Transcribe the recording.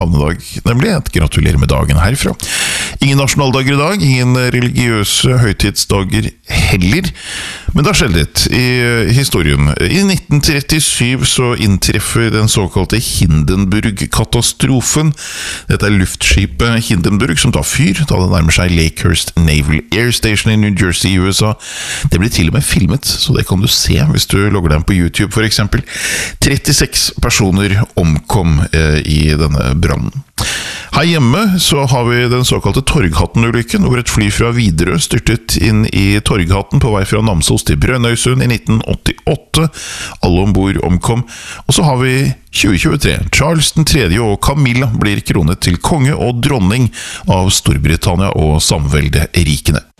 navnedag, nemlig et gratulerer med dagen herfra. Ingen nasjonaldager i dag, ingen religiøse høytidsdager heller, men det har skjedd litt i historien. I 1937 så inntreffer den såkalte Hindenburg-katastrofen. Dette er luftskipet Hindenburg som tar fyr da det nærmer seg Lakehurst Naval Air Station i New Jersey i USA. Det blir til og med filmet, så det kan du se hvis du logger deg på YouTube for eksempel. 36 personer omkom i denne brannen. Her hjemme så har vi den såkalte Torghatten-ulykken, hvor et fly fra Widerøe styrtet inn i Torghatten på vei fra Namsos til Brønnøysund i 1988. Alle ombord omkom. Og så har vi 2023. Charles III og Camilla blir kronet til konge og dronning av Storbritannia og samvelderikene.